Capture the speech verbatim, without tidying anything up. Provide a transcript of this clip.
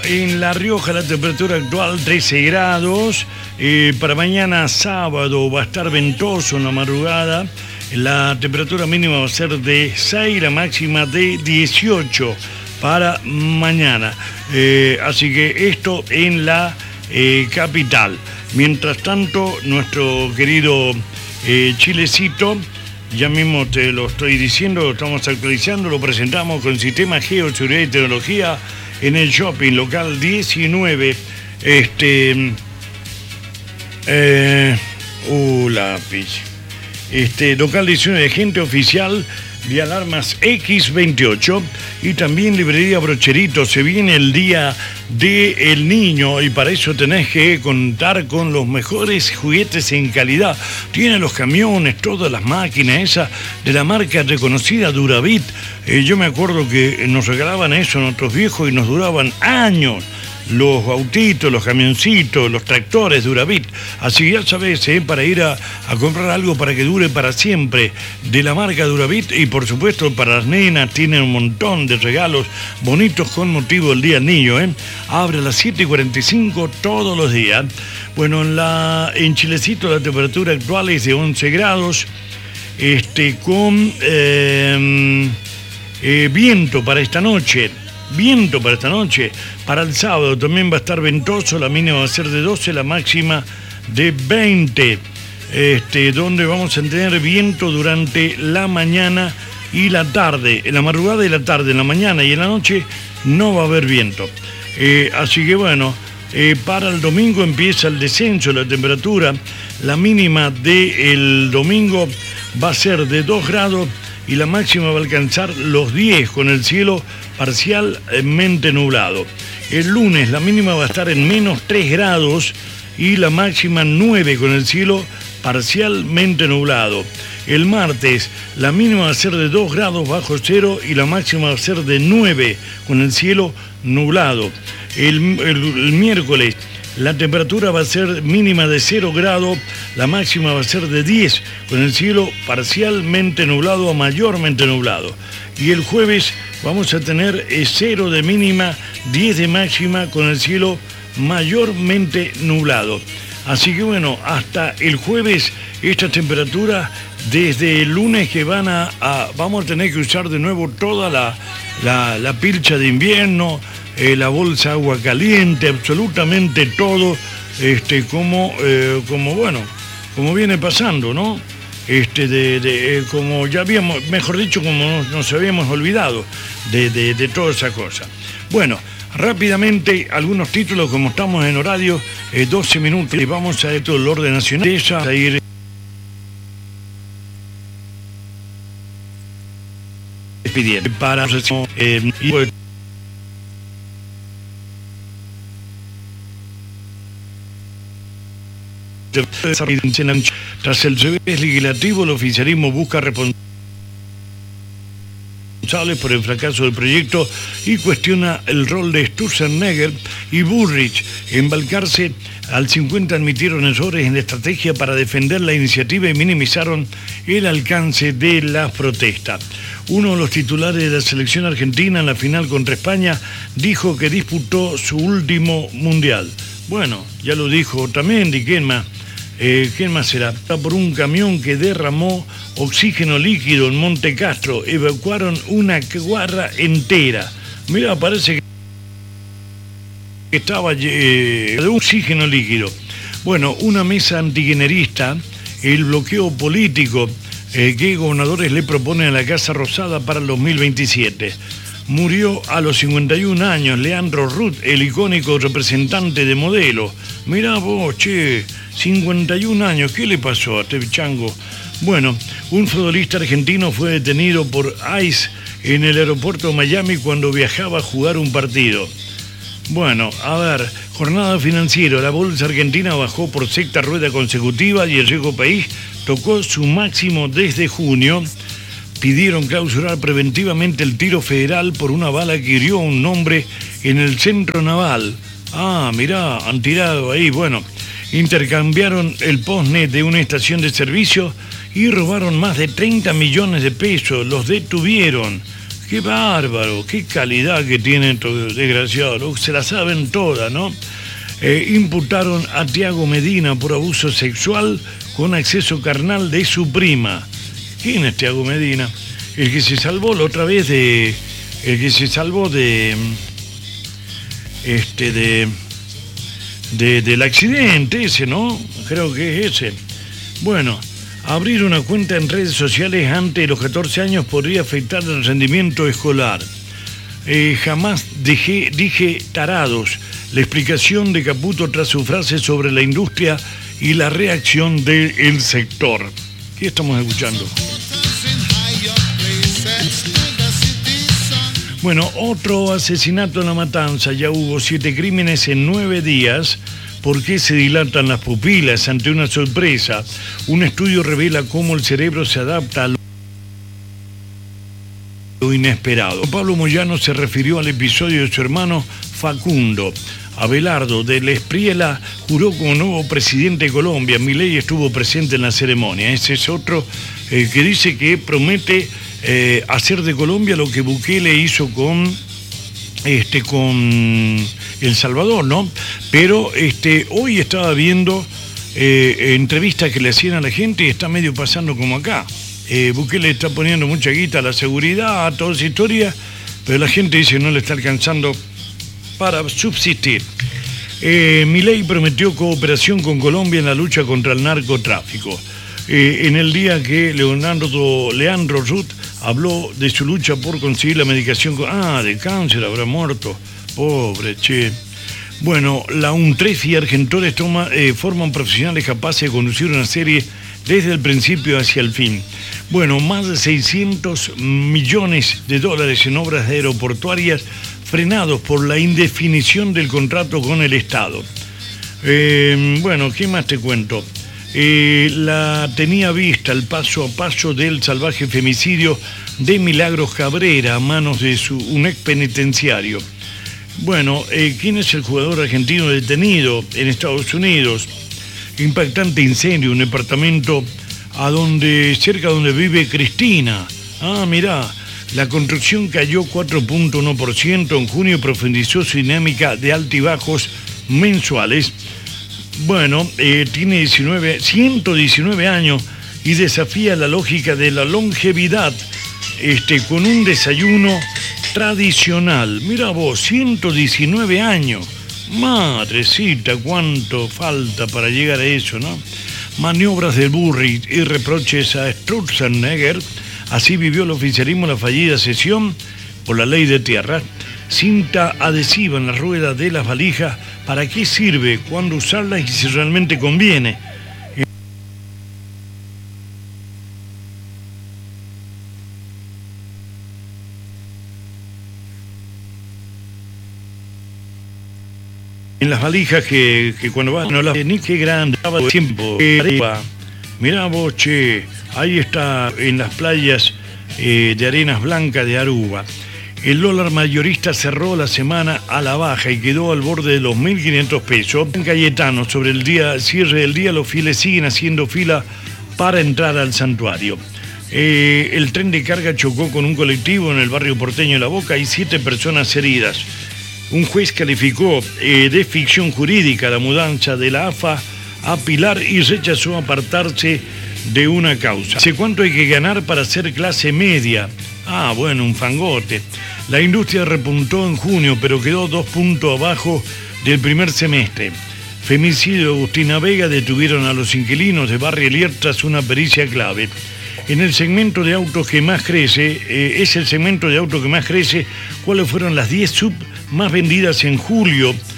en La Rioja la temperatura actual trece grados. Eh, para mañana sábado va a estar ventoso en la madrugada. La temperatura mínima va a ser de seis, la máxima de dieciocho para mañana. Eh, así que esto en la eh, capital. Mientras tanto, nuestro querido eh, Chilecito, ya mismo te lo estoy diciendo, lo estamos actualizando, lo presentamos con Sistema Geoseguridad y Tecnología en el shopping local diecinueve. Este. Eh, uh, lápiz. Este, local diecinueve, agente oficial de alarmas equis veintiocho y también librería Brocherito. Se viene el día del niño y para eso tenés que contar con los mejores juguetes en calidad. Tiene los camiones, todas las máquinas esas de la marca reconocida Duravit. Eh, yo me acuerdo que nos regalaban eso a nuestros viejos y nos duraban años. Los autitos, los camioncitos, los tractores Duravit. Así que ya sabes, ¿eh? para ir a, a comprar algo para que dure para siempre, de la marca Duravit. Y por supuesto para las nenas tienen un montón de regalos bonitos con motivo del Día del Niño. ¿eh? Abre a las siete y cuarenta y cinco todos los días. Bueno, en, la, en Chilecito la temperatura actual es de once grados, este, con eh, eh, viento para esta noche. Viento para esta noche. Para el sábado también va a estar ventoso, la mínima va a ser de doce, la máxima de veinte, este, donde vamos a tener viento durante la mañana y la tarde. En la madrugada y la tarde, en la mañana y en la noche no va a haber viento. Eh, así que bueno, eh, para el domingo empieza el descenso de la temperatura. La mínima del domingo va a ser de dos grados y la máxima va a alcanzar los diez con el cielo parcialmente nublado. El lunes la mínima va a estar en menos tres grados y la máxima nueve con el cielo parcialmente nublado. El martes la mínima va a ser de dos grados bajo cero y la máxima va a ser de nueve con el cielo nublado. El, el, el miércoles la temperatura va a ser mínima de cero grados, la máxima va a ser de diez, con el cielo parcialmente nublado a mayormente nublado. Y el jueves vamos a tener cero de mínima, diez de máxima, con el cielo mayormente nublado. Así que bueno, hasta el jueves esta temperatura, desde el lunes que van a, a vamos a tener que usar de nuevo toda la, la, la pilcha de invierno, Eh, la bolsa agua caliente, absolutamente todo, este, como, eh, como bueno, como viene pasando, ¿no? Este, de, de, eh, como ya habíamos, mejor dicho, como nos, nos habíamos olvidado de, de, de toda esa cosa. Bueno, rápidamente, algunos títulos, como estamos en horario, eh, doce minutos, y vamos a ver todo el orden nacional, a ir despidiendo para eh, y, tras el revés legislativo, el oficialismo busca responsables por el fracaso del proyecto y cuestiona el rol de Sturzenegger y Bullrich. En Balcarce, al cincuenta admitieron errores en la estrategia para defender la iniciativa y minimizaron el alcance de las protestas. Uno de los titulares de la selección argentina en la final contra España dijo que disputó su último mundial. Bueno, ya lo dijo Otamendi. ¿Quién más? Eh, ¿Quién más será? Por un camión que derramó oxígeno líquido en Monte Castro. Evacuaron una cuadra entera. Mira, parece que estaba eh, de oxígeno líquido. Bueno, una mesa antiguerrerista, el bloqueo político eh, que gobernadores le proponen a la Casa Rosada para el dos mil veintisiete. Murió a los cincuenta y un años Leandro Ruth, el icónico representante de Modelo. Mirá vos, che, cincuenta y un años, ¿qué le pasó a este chango? Bueno, un futbolista argentino fue detenido por ICE en el aeropuerto de Miami cuando viajaba a jugar un partido. Bueno, a ver, jornada financiera. La bolsa argentina bajó por sexta rueda consecutiva y el riesgo país tocó su máximo desde junio. Pidieron clausurar preventivamente el tiro federal por una bala que hirió a un hombre en el centro naval. Ah, mirá, han tirado ahí. Bueno, intercambiaron el postnet de una estación de servicio y robaron más de treinta millones de pesos. Los detuvieron. Qué bárbaro, qué calidad que tienen estos desgraciados, se la saben todas, ¿no? Eh, imputaron a Tiago Medina por abuso sexual con acceso carnal de su prima. ¿Quién es Tiago Medina? El que se salvó la otra vez de... El que se salvó de... Este, de... de del accidente ese, ¿no? Creo que es ese. Bueno, abrir una cuenta en redes sociales antes de los catorce años podría afectar el rendimiento escolar. Eh, jamás dejé, dije tarados. La explicación de Caputo tras su frase sobre la industria y la reacción del sector. ¿Qué estamos escuchando? Bueno, otro asesinato en La Matanza. Ya hubo siete crímenes en nueve días. ¿Por qué se dilatan las pupilas ante una sorpresa? Un estudio revela cómo el cerebro se adapta a lo inesperado. Pablo Moyano se refirió al episodio de su hermano Facundo. Abelardo de L'espriela juró como nuevo presidente de Colombia. Milei estuvo presente en la ceremonia. Ese es otro eh, que dice que promete eh, hacer de Colombia lo que Bukele hizo con... Este, con El Salvador, ¿no? Pero este, hoy estaba viendo eh, entrevistas que le hacían a la gente y está medio pasando como acá. Eh, Bukele está poniendo mucha guita a la seguridad, a toda esa historia, pero la gente dice que no le está alcanzando para subsistir. Eh, Milei prometió cooperación con Colombia en la lucha contra el narcotráfico. Eh, en el día que Leonardo Leandro Ruth habló de su lucha por conseguir la medicación. Ah, de cáncer, habrá muerto. Pobre, che. Bueno, la UNTREF y Argentores toma, eh, forman profesionales capaces de conducir una serie desde el principio hacia el fin. Bueno, más de seiscientos millones de dólares en obras aeroportuarias frenados por la indefinición del contrato con el Estado. Eh, bueno, ¿qué más te cuento? Eh, la tenía vista el paso a paso del salvaje femicidio de Milagros Cabrera a manos de su, un ex penitenciario. Bueno, eh, ¿quién es el jugador argentino detenido en Estados Unidos? Impactante incendio en un departamento a donde, cerca de donde vive Cristina. Ah, mirá, la construcción cayó cuatro punto uno por ciento en junio y profundizó su dinámica de altibajos mensuales. Bueno, eh, tiene diecinueve, ciento diecinueve años y desafía la lógica de la longevidad este, con un desayuno tradicional. Mira vos, ciento diecinueve años. Madrecita, cuánto falta para llegar a eso, ¿no? Maniobras del Burri y reproches a Sturzenegger. Así vivió el oficialismo la fallida sesión por la ley de tierra. Cinta adhesiva en la rueda de las valijas. ¿Para qué sirve? ¿Cuándo usarla y si realmente conviene? En las valijas que, que cuando vas, no las ni qué grande, estaba tiempo. Mirá vos, che, ahí está en las playas eh, de arenas blancas de Aruba. El dólar mayorista cerró la semana a la baja y quedó al borde de los mil quinientos pesos. En Cayetano, sobre el día, cierre del día, los fieles siguen haciendo fila para entrar al santuario. Eh, el tren de carga chocó con un colectivo en el barrio porteño de La Boca y siete personas heridas. Un juez calificó eh, de ficción jurídica la mudanza de la A F A a Pilar y rechazó apartarse de una causa. ¿Sé cuánto hay que ganar para ser clase media? Ah, bueno, un fangote. La industria repuntó en junio, pero quedó dos puntos abajo del primer semestre. Femicidio de Agustina Vega, detuvieron a los inquilinos de Barrio Elier tras una pericia clave. En el segmento de autos que más crece, eh, es el segmento de autos que más crece, ¿cuáles fueron las diez sub más vendidas en julio